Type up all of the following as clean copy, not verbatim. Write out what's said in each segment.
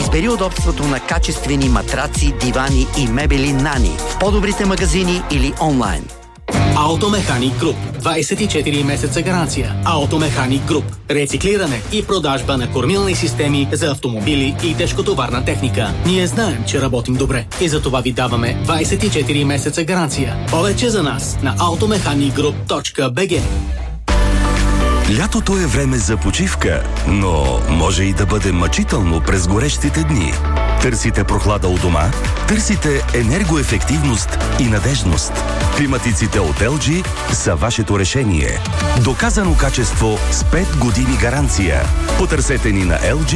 Избери удобството на качествени матраци, дивани и мебели Нани в по-добрите магазини или онлайн. Автомеханик Груп. 24 месеца гаранция. Автомеханик Груп. Рециклиране и продажба на кормилни системи за автомобили и тежкотоварна техника. Ние знаем, че работим добре и за това ви даваме 24 месеца гаранция. Повече за нас на automechanicgroup.bg. Лятото е време за почивка, но може и да бъде мъчително през горещите дни. Търсите прохлада у дома? Търсите енергоефективност и надежност. Климатиците от LG са вашето решение. Доказано качество с 5 години гаранция. Потърсете ни на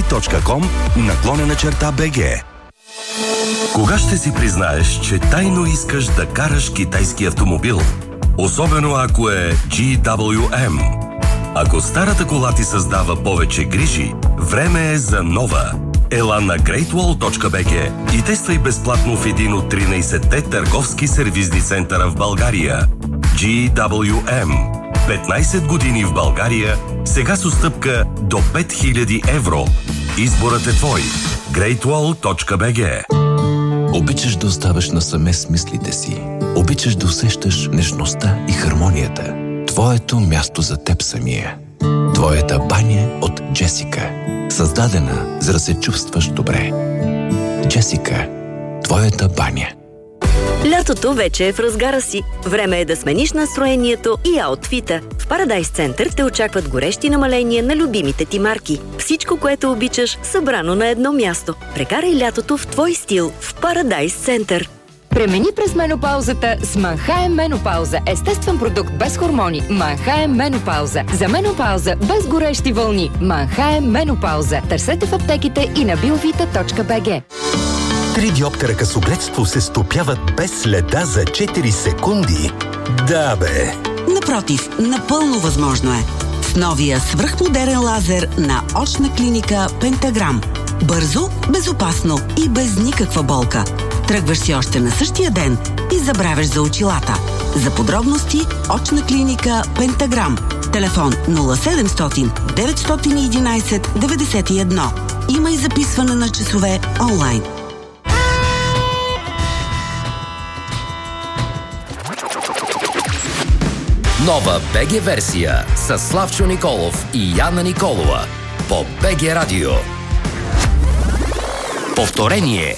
lg.com/BG. Кога ще си признаеш, че тайно искаш да караш китайски автомобил? Особено ако е GWM. Ако старата кола ти създава повече грижи, време е за нова. Ела на greatwall.bg и тествай безплатно в един от 13-те търговски сервизни центъра в България. GWM. 15 години в България, сега с отстъпка до 5000 евро. Изборът е твой. greatwall.bg. Обичаш да оставаш насаме с мислите си. Обичаш да усещаш нежността и хармонията. Твоето място за теб самия. Твоята баня от Джесика. Създадена, за да се чувстваш добре. Джесика. Твоята баня. Лятото вече е в разгара си. Време е да смениш настроението и аутфита. В Парадайс Център те очакват горещи намаления на любимите ти марки. Всичко, което обичаш, събрано на едно място. Прекарай лятото в твой стил в Парадайс Център. Премини през менопаузата с Манхайм Менопауза. Естествен продукт без хормони. Манхайм Менопауза. За менопауза без горещи вълни. Манхайм Менопауза. Търсете в аптеките и на biovita.bg. 3 диоптера късогледство се стопяват без следа за 4 секунди. Да, бе! Напротив, напълно възможно е. С новия свръхмодерен лазер на очна клиника Пентаграм. Бързо, безопасно и без никаква болка. Тръгваш си още на същия ден и забравяш за очилата. За подробности, очна клиника Пентаграм. Телефон 0700 911 91. Има и записване на часове онлайн. Нова БГ версия с Славчо Николов и Яна Николова по БГ Радио. Повторение.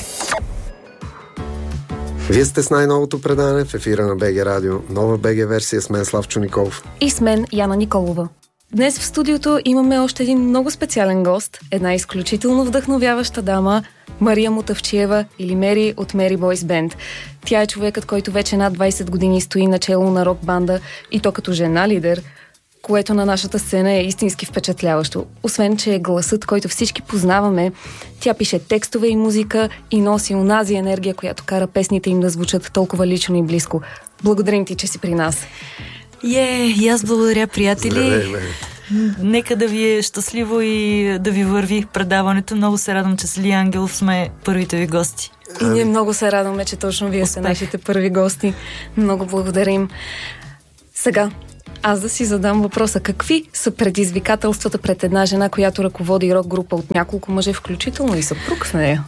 Вие сте с най-новото предаване в ефира на БГ Радио. Нова БГ версия с мен Славчо Николов. И с мен Яна Николова. Днес в студиото имаме още един много специален гост, една изключително вдъхновяваща дама, Мария Мутавчиева или Мери от Мери Бойс Бенд. Тя е човекът, който вече над 20 години стои начело на рок-банда и то като жена лидер, което на нашата сцена е истински впечатляващо. Освен, че е гласът, който всички познаваме, тя пише текстове и музика и носи онази енергия, която кара песните им да звучат толкова лично и близко. Благодарим ти, че си при нас. И аз благодаря, приятели. Нека да ви е щастливо и да ви върви предаването. Много се радвам, че с Ли Ангелов сме първите ви гости. И ние много се радваме, че точно вие сте нашите първи гости. Много благодарим. Сега, аз да си задам въпроса. Какви са предизвикателствата пред една жена, която ръководи рок-група от няколко мъже, включително и съпруг в нея?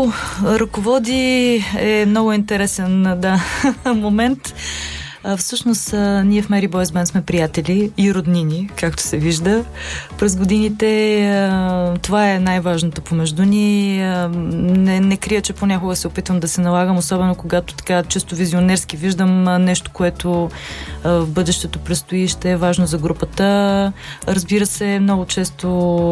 Ръководи е много интересен момент. Всъщност, ние в Мери Бойс Бенд сме приятели и роднини, както се вижда. През годините това е най-важното помежду ни. Не крия, че понякога се опитвам да се налагам, особено когато така чисто визионерски виждам нещо, което в бъдещето предстои, ще е важно за групата. Разбира се, много често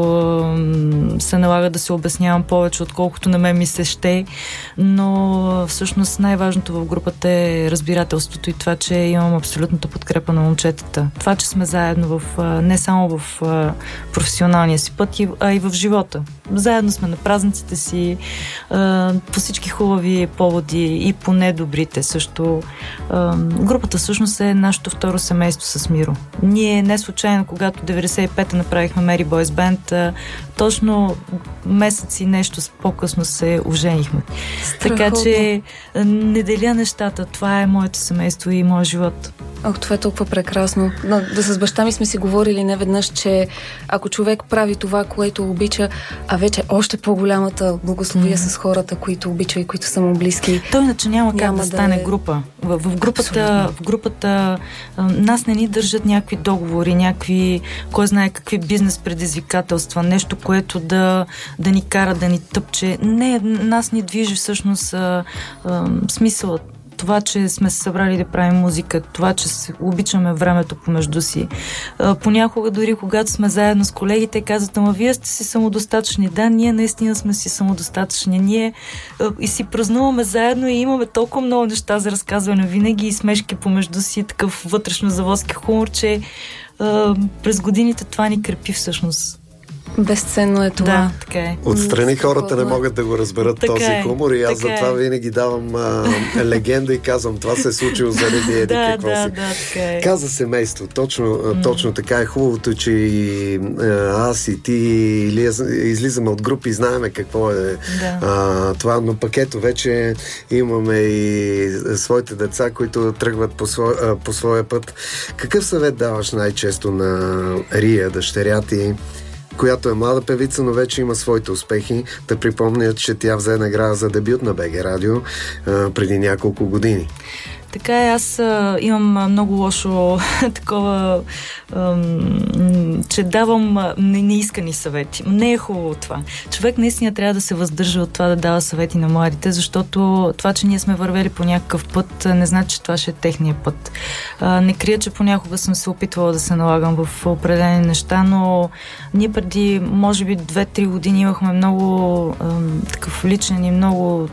се налага да се обяснявам повече, отколкото на мен ми се ще, но всъщност най-важното в групата е разбирателството и това, че имам абсолютната подкрепа на момчетата. Това, че сме заедно не само в професионалния си път, а и в живота. Заедно сме на празниците си, по всички хубави поводи и по недобрите също. Групата всъщност е нашето второ семейство с Миро. Ние не случайно, когато 95-та направихме Мери Бойс Бенд, точно месец и нещо по-късно се оженихме. Така че не деля нещата. Това е моето семейство и моя живот. Това е толкова прекрасно. Но да с баща ми сме си говорили неведнъж, че ако човек прави това, което обича, а вече още по-голямата благословия с хората, които обича и които са му близки. Той иначе няма как да стане група. В групата нас не ни държат някакви договори, някакви, кой знае какви бизнес предизвикателства, нещо, което да ни кара, да ни тъпче. Не, нас ни движи всъщност смисълът. Това, че сме се събрали да правим музика, това, че обичаме времето помежду си. Понякога дори когато сме заедно с колегите, казват, ама вие сте си самодостатъчни. Да, ние наистина сме си самодостатъчни. Ние и си празнуваме заедно и имаме толкова много неща за разказване винаги и смешки помежду си, такъв вътрешно-заводски хумор, че през годините това ни крепи всъщност. Безценно е това. Да, така е. Отстрани хората не могат да го разберат този хумор и аз затова винаги давам легенда и казвам, това се е случило заради еди какво си. Така е. Каза семейство, точно така е. Хубавото, че и аз и ти излизаме от групи и знаеме какво е това, но пък ето вече имаме и своите деца, които тръгват по своя път. Какъв съвет даваш най-често на Рия, дъщеря ти, която е млада певица, но вече има своите успехи? Да припомня, че тя взе награда за дебют на БГ Радио преди няколко години. Така е, аз имам много лошо такова, че давам неискани съвети. Не е хубаво това. Човек наистина трябва да се въздържа от това да дава съвети на младите, защото това, че ние сме вървели по някакъв път, не значи, че това ще е техния път. Не крия, че понякога съм се опитвала да се налагам в определени неща, но ние преди, може би, 2-3 години имахме много такъв личен и много...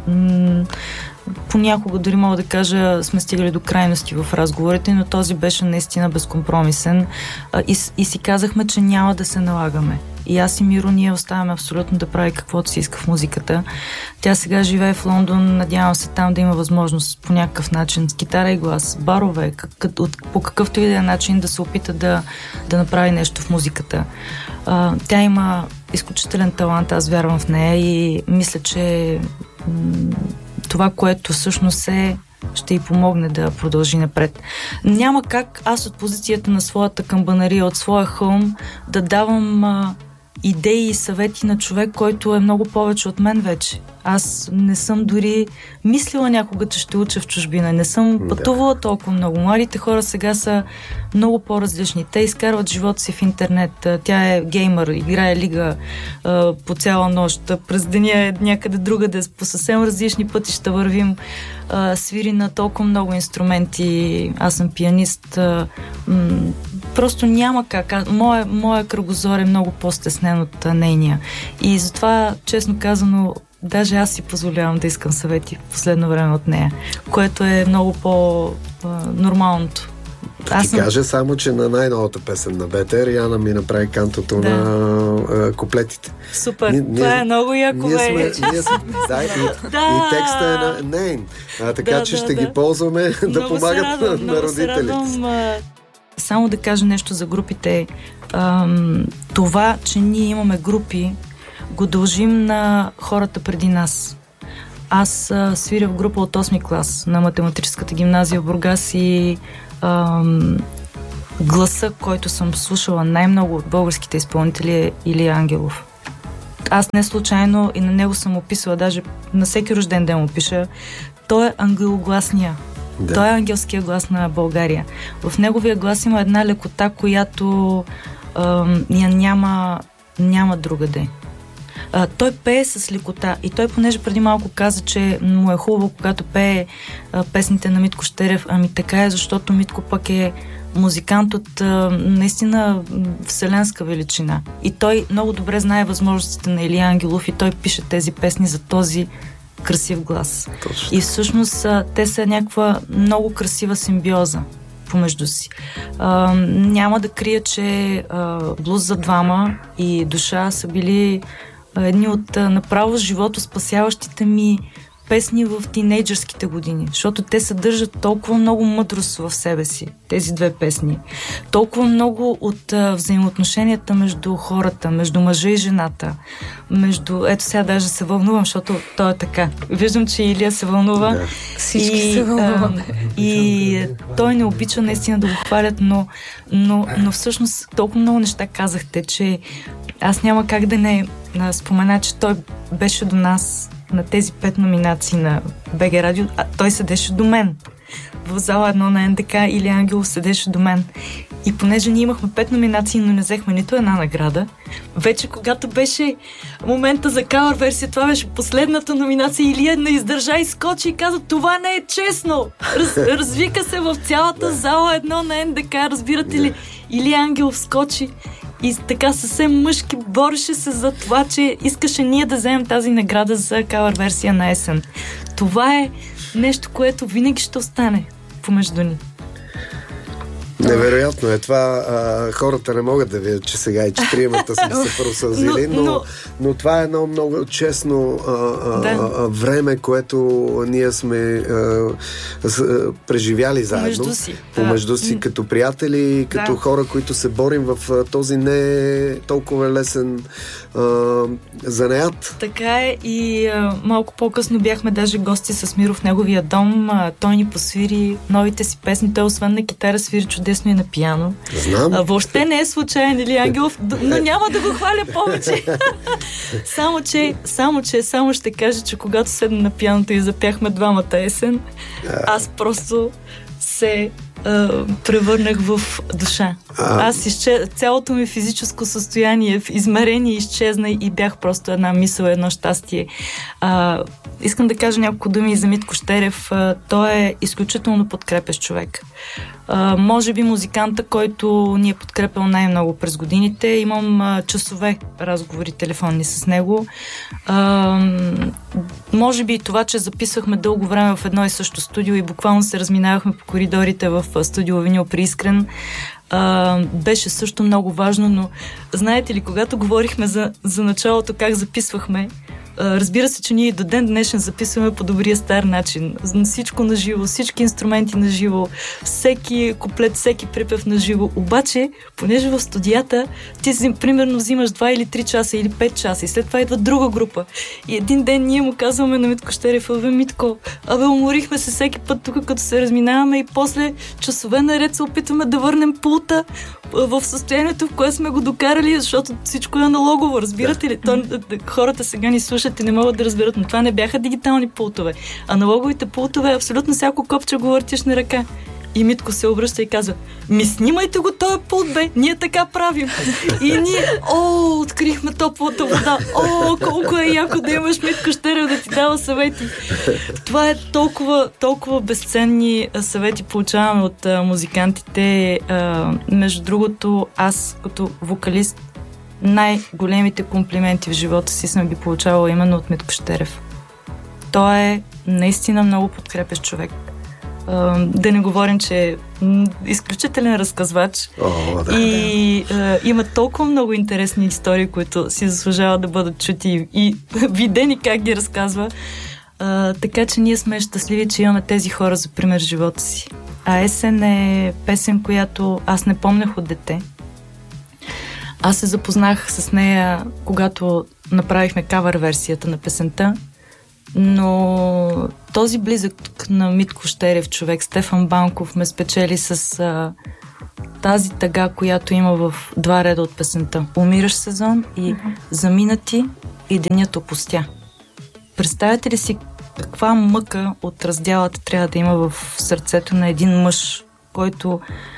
понякога дори мога да кажа, сме стигали до крайности в разговорите, но този беше наистина безкомпромисен и си казахме, че няма да се налагаме. И аз и Миро, ние оставяме абсолютно да прави каквото си иска в музиката. Тя сега живее в Лондон, надявам се там да има възможност по някакъв начин, с китара и глас, барове, по какъвто и да е начин да се опита да направи нещо в музиката. Тя има изключителен талант, аз вярвам в нея и мисля, че това, което всъщност ще й помогне да продължи напред. Няма как аз от позицията на своята камбанария, от своя хълм, да давам идеи и съвети на човек, който е много повече от мен вече. Аз не съм дори мислила някога, че ще уча в чужбина. Не съм пътувала толкова много. Младите хора сега са много по-различни. Те изкарват живота си в интернет. Тя е геймър, играе лига по цяла нощ. През деня е някъде другаде. По съвсем различни пътища вървим. Свири на толкова много инструменти. Аз съм пианист. Просто няма как. Моя кръгозор е много по-стеснен от нейния. И затова, честно казано, даже аз си позволявам да искам съвети в последно време от нея, което е много по-нормалното. Кажа само, че на най-новата песен на БТР Яна ми направи кантото на куплетите. Супер, това е много яко вече. И текста е нейн. Така че ще ги ползваме да помагат на родителите си. Само да кажа нещо за групите. Това, че ние имаме групи, го дължим на хората преди нас. Аз свиря в група от 8-ми клас на математическата гимназия в Бургас и гласа, който съм слушала най-много от българските изпълнители е Илия Ангелов. Аз не случайно и на него съм описала, даже на всеки рожден ден му пиша, той е ангелогласния. Да. Той е ангелския глас на България. В неговия глас има една лекота, която няма другаде. Той пее с лекота и той, понеже преди малко каза, че му е хубаво, когато пее песните на Митко Щерев, така е, защото Митко пък е музикант от наистина вселенска величина. И той много добре знае възможностите на Илия Ангелов и той пише тези песни за този красив глас. Точно. И всъщност те са някаква много красива симбиоза помежду си. Няма да крия, че Блуз за двама и Душа са били едни от направо живото спасяващите ми песни в тинейджърските години, защото те съдържат толкова много мъдрост в себе си, тези две песни. Толкова много от взаимоотношенията между хората, между мъжа и жената, ето сега даже се вълнувам, защото то е така. Виждам, че Илия се вълнува. Да. Всички се вълнуваме. И той не обича наистина да го хвалят, но всъщност толкова много неща казахте, че аз няма как да не спомена, че той беше до нас на тези 5 номинации на БГ Радио, а той седеше до мен. В зала 1 на НДК Илия Ангелов седеше до мен. И понеже ние имахме 5 номинации, но не взехме нито една награда, вече когато беше момента за кавър версия, това беше последната номинация, Илия не издържа и скочи и каза: това не е честно! Развика се в цялата зала 1 на НДК, разбирате ли? Илия Ангелов скочи и така съвсем мъжки бореше се за това, че искаше ние да вземем тази награда за кавър версия на есен. Това е нещо, което винаги ще остане помежду ни. Невероятно е това. Хората не могат да видят, че сега и 4-мата сме се просълзили, но това е едно много честно време, което ние сме преживяли заедно. Помежду си, като приятели, като хора, които се борим в този не толкова лесен занаят. Така е, и малко по-късно бяхме даже гости с Миро в неговия дом. Той ни посвири новите си песни. Той освен на китара свири чудесно и на пиано. Знам. Въобще не е случайен, Илия Ангелов, но няма да го хваля повече. Само ще кажа, че когато седна на пианото и запяхме двамата есен, аз просто се превърнах в душа. Цялото ми физическо състояние в измерение изчезна и бях просто една мисъл, едно щастие. Искам да кажа няколко думи за Митко Щерев. Той е изключително подкрепещ човек. Може би музиканта, който ни е подкрепил най-много през годините. Имам часове разговори телефонни с него. Може би и това, че записвахме дълго време в едно и също студио и буквално се разминавахме по коридорите в студио Винил при Искрен, беше също много важно, но знаете ли, когато говорихме за началото, как записвахме, разбира се, че ние до ден днешен записваме по добрия стар начин. Всичко на живо, всички инструменти на живо, всеки куплет, всеки припев на живо. Обаче, понеже в студията ти примерно взимаш 2 или 3 часа или 5 часа и след това идва друга група. И един ден ние му казваме на Митко Щерев: Митко, уморихме се всеки път тук, като се разминаваме, и после часове наред се опитваме да върнем пулта в състоянието, в което сме го докарали, защото всичко е аналогово, разбирате ли? Хората сега ни слушат и не могат да разберат, но това не бяха дигитални пултове. Аналоговите пултове, абсолютно всяко копче го въртиш на ръка. И Митко се обръща и казва: снимайте го този пулт, бе, ние така правим. И ние, открихме топлата вода. Колко е яко да имаш Митко Щерев да ти дава съвети. Това е толкова безценни съвети получаваме от музикантите. Между другото, аз като вокалист най-големите комплименти в живота си съм ги получавала именно от Митко Щерев. Той е наистина много подкрепещ човек. Да не говорим, че е изключителен разказвач и има толкова много интересни истории, които си заслужават да бъдат чути и видени как ги разказва. Така че ние сме щастливи, че имаме тези хора за пример в живота си. А есен е песен, която аз не помнях от дете. Аз се запознах с нея, когато направихме кавър версията на песента, но този близък на Митко Щерев човек, Стефан Банков, ме спечели с тази тъга, която има в 2 реда от песента. Умираш сезон и замина ти и денят опустя. Представете ли си каква мъка от раздялата трябва да има в сърцето на един мъж, който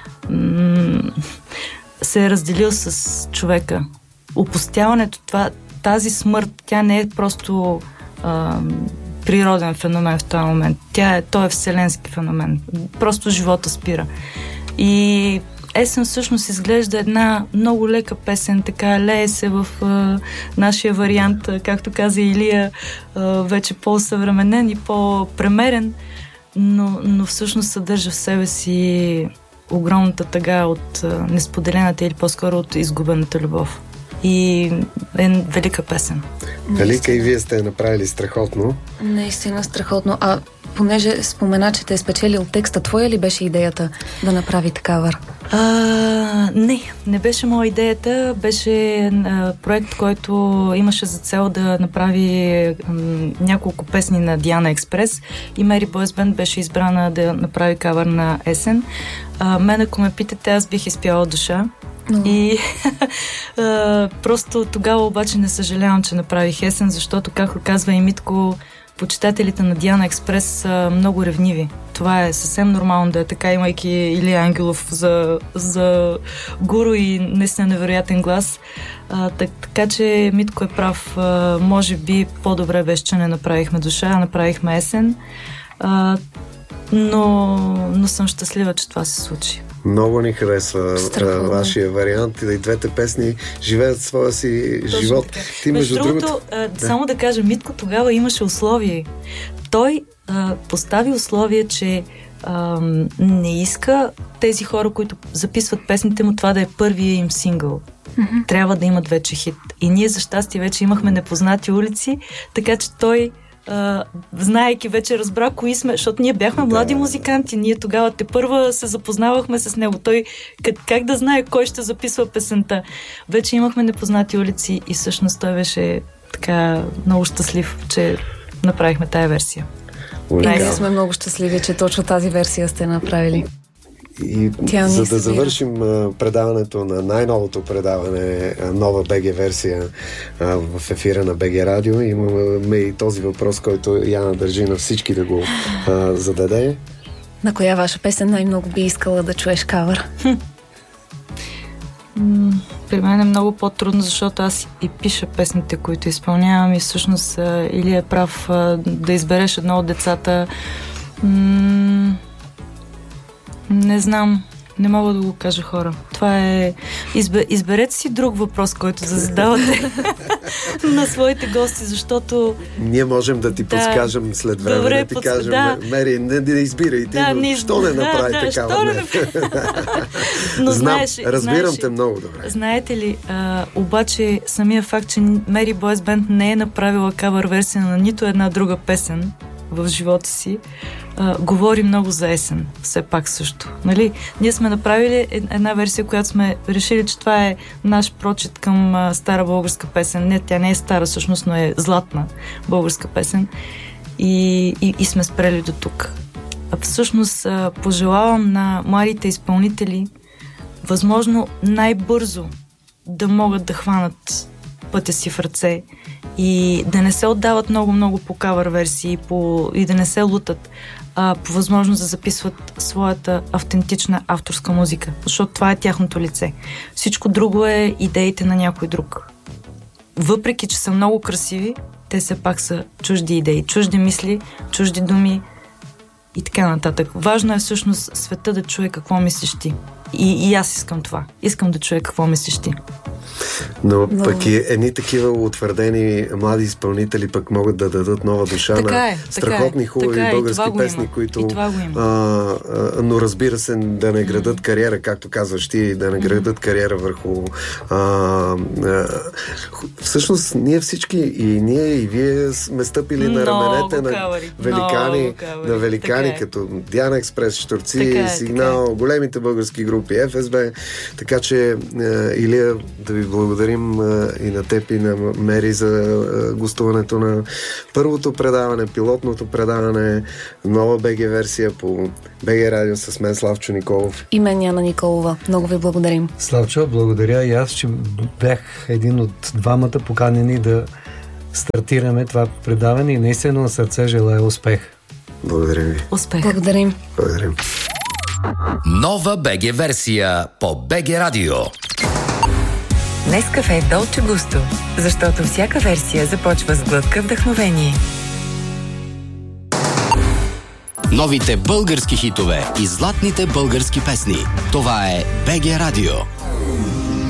се е разделил с човека. Опустяването, тази смърт, тя не е просто природен феномен в този момент. Той е вселенски феномен. Просто живота спира. И есен всъщност изглежда една много лека песен, така лее се в нашия вариант, както каза Илия, вече по-съвременен и по-премерен, но всъщност съдържа в себе си огромната тъга от несподелената или по-скоро от изгубената любов. и е велика песен. Велика и вие сте направили страхотно. Наистина страхотно. А понеже спомена, че те е спечелил текста, твоя ли беше идеята да направи кавър? Не беше моя идеята. Беше проект, който имаше за цел да направи няколко песни на Диана Експрес и Мери Бойс Бенд беше избрана да направи кавър на Есен. Мен, ако ме питате, аз бих изпяла Душа. И просто тогава обаче не съжалявам, че направих Есен, защото, както казва и Митко, почитателите на Диана Експрес са много ревниви. Това е съвсем нормално да е така, имайки Илия Ангелов за гуру и наистина невероятен глас. Така че Митко е прав. Може би по-добре беше, че не направихме Душа, а направихме Есен. Но съм щастлива, че това се случи. Много ни харесва вашия вариант и двете песни живеят своя си живот. Ти, между другото, само да кажа, Митко тогава имаше условие. Той постави условие, че не иска тези хора, които записват песните му, това да е първия им сингъл. Трябва да имат вече хит. И ние за щастие вече имахме Непознати улици, така че той знаейки вече разбра кои сме, защото ние бяхме млади музиканти, ние тогава тепърва се запознавахме с него. Той как да знае кой ще записва песента. Вече имахме Непознати улици и всъщност той беше така много щастлив, че направихме тая версия. И ние сме много щастливи, че точно тази версия сте направили. И за да завършим предаването на най-новото предаване, нова БГ версия в ефира на БГ Радио, имаме и този въпрос, който Яна държи на всички да го зададе. На коя ваша песен най-много би искала да чуеш кавър? При мен е много по-трудно, защото аз и пиша песните, които изпълнявам и всъщност или е прав да избереш едно от децата. Не знам, не мога да го кажа, хора. Това е... Изберете си друг въпрос, който да задавате на своите гости, защото... Ние можем да ти подскажем след време, добре, да ти кажем, Мери, не избирай ти, що не направи такава? Но разбирам те много добре. Знаете ли, обаче самия факт, че Мери Бойс Бенд не е направила кавър версия на нито една друга песен в живота си, говори много за Есен, все пак също. Нали? Ние сме направили една версия, която сме решили, че това е наш прочит към стара българска песен. Не, тя не е стара всъщност, но е златна българска песен. И сме спрели до тук. Всъщност пожелавам на младите изпълнители възможно най-бързо да могат да хванат пътя си в ръце и да не се отдават много-много по кавър версии и да не се лутат, по възможност да записват своята автентична авторска музика, защото това е тяхното лице. Всичко друго е идеите на някой друг. Въпреки че са много красиви, те все пак са чужди идеи, чужди мисли, чужди думи и така нататък. Важно е всъщност света да чуе какво мислиш ти. И аз искам това. Искам да чуя какво мислиш ти. Но пък и едни такива утвърдени млади изпълнители пък могат да дадат нова душа на страхотни, хубави български песни, които но разбира се, да не градат кариера, както казваш ти, да не градат кариера върху всъщност ние всички, и ние, и вие сме стъпили на раменете на великани, като Диана Експрес, Щурци, Сигнал, големите български групи, ФСБ, така че Илия, да ви благодарим и на теб, и на Мери за гостуването на първото предаване, пилотното предаване, нова БГ версия по БГ Радио с мен Славчо Николов. И мен Яна Николова. Много ви благодарим. Славчо, благодаря и аз, че бях един от двамата поканени да стартираме това предаване и наистина на сърце желая успех. Благодарим ви. Успех. Благодарим. Благодарим. Нова БГ версия по БГ Радио. Нескафе Долче Густо, защото всяка версия започва с глътка вдъхновение. Новите български хитове и златните български песни. Това е БГ Радио.